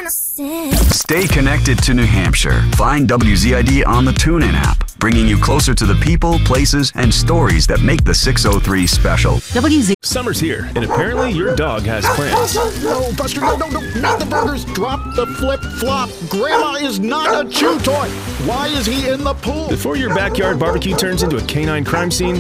Stay connected to New Hampshire. Find WZID on the TuneIn app, bringing you closer to the people, places, and stories that make the 603 special. WZ. Summer's here, and apparently your dog has plans. No, Buster, no, not the burgers. Drop the flip-flop. Grandma is not a chew toy. Why is he in the pool? Before your backyard barbecue turns into a canine crime scene,